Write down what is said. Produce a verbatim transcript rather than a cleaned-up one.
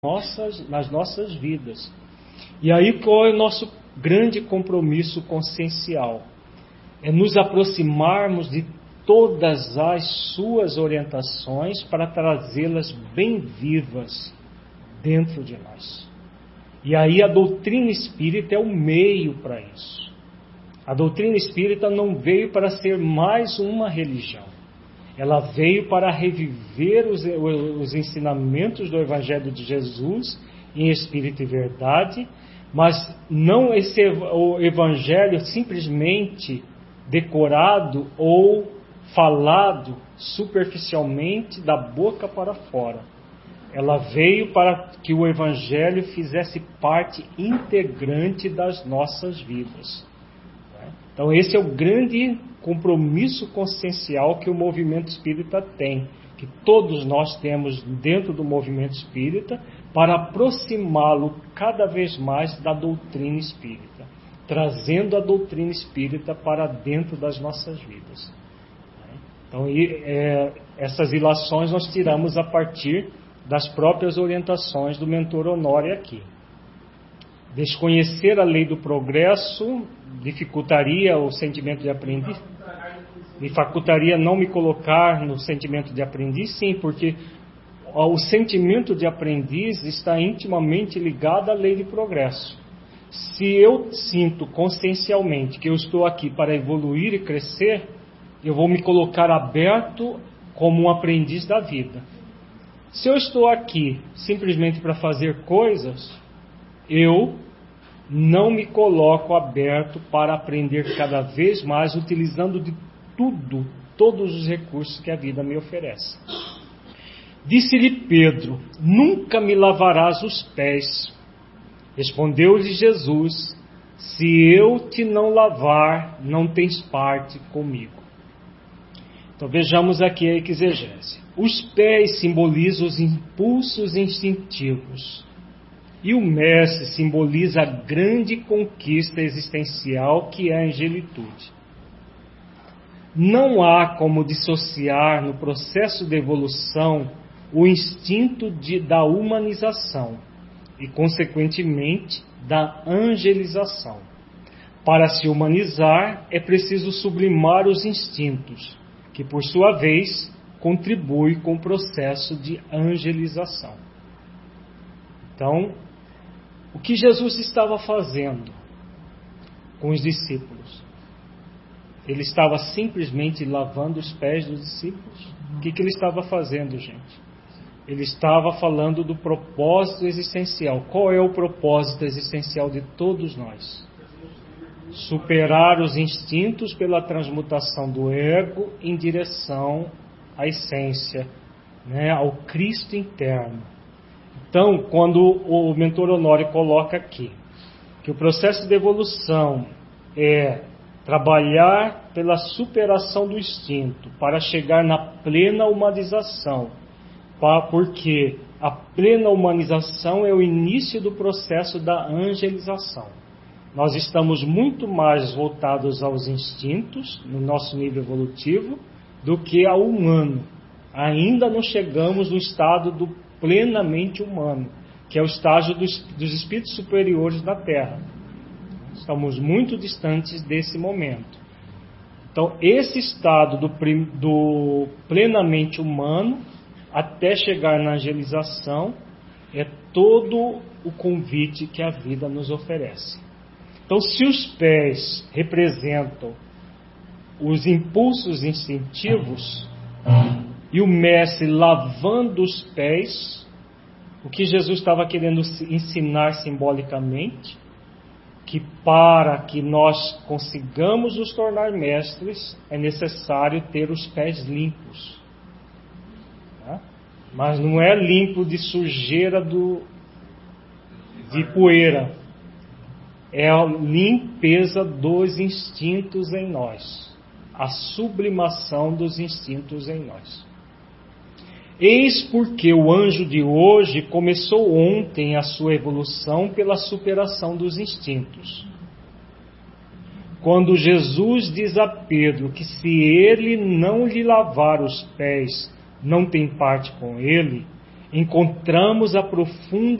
nossas, nas nossas vidas. E aí qual é o nosso grande compromisso consciencial? É nos aproximarmos de todas as suas orientações para trazê-las bem vivas dentro de nós. E aí a doutrina espírita é o meio para isso. A doutrina espírita não veio para ser mais uma religião. Ela veio para reviver os, os ensinamentos do Evangelho de Jesus em espírito e verdade, mas não esse o Evangelho simplesmente decorado ou falado superficialmente da boca para fora. Ela veio para que o Evangelho fizesse parte integrante das nossas vidas. Então esse é o grande compromisso consciencial que o movimento espírita tem, que todos nós temos dentro do movimento espírita, para aproximá-lo cada vez mais da doutrina espírita, trazendo a doutrina espírita para dentro das nossas vidas. Então é, essas ilações nós tiramos a partir das próprias orientações do mentor Honório aqui. Desconhecer a lei do progresso dificultaria o sentimento de aprendiz? Me facultaria não me colocar no sentimento de aprendiz? Sim, porque o sentimento de aprendiz está intimamente ligado à lei de progresso. Se eu sinto consciencialmente que eu estou aqui para evoluir e crescer, eu vou me colocar aberto como um aprendiz da vida. Se eu estou aqui simplesmente para fazer coisas, eu não me coloco aberto para aprender cada vez mais, utilizando de tudo, todos os recursos que a vida me oferece. Disse-lhe Pedro: nunca me lavarás os pés. Respondeu-lhe Jesus: se eu te não lavar, não tens parte comigo. Então vejamos aqui a exegese. Os pés simbolizam os impulsos instintivos. E o mestre simboliza a grande conquista existencial que é a angelitude. Não há como dissociar no processo de evolução o instinto de, da humanização e, consequentemente, da angelização. Para se humanizar, é preciso sublimar os instintos, que, por sua vez, contribuem com o processo de angelização. Então, o que Jesus estava fazendo com os discípulos? Ele estava simplesmente lavando os pés dos discípulos? O que, que ele estava fazendo, gente? Ele estava falando do propósito existencial. Qual é o propósito existencial de todos nós? Superar os instintos pela transmutação do ego em direção à essência, né, ao Cristo interno. Então, quando o mentor Honório coloca aqui que o processo de evolução é trabalhar pela superação do instinto para chegar na plena humanização, porque a plena humanização é o início do processo da angelização. Nós estamos muito mais voltados aos instintos, no nosso nível evolutivo, do que ao humano. Ainda não chegamos no estado do plenamente humano, que é o estágio dos, dos espíritos superiores da Terra. Estamos muito distantes desse momento. Então, esse estado do, do plenamente humano, até chegar na angelização, é todo o convite que a vida nos oferece. Então, se os pés representam os impulsos instintivos, e o mestre lavando os pés, o que Jesus estava querendo ensinar simbolicamente, que para que nós consigamos nos tornar mestres, é necessário ter os pés limpos. Tá? Mas não é limpo de sujeira do, de poeira, é a limpeza dos instintos em nós, a sublimação dos instintos em nós. Eis porque o anjo de hoje começou ontem a sua evolução pela superação dos instintos. Quando Jesus diz a Pedro que se ele não lhe lavar os pés, não tem parte com ele, encontramos a profunda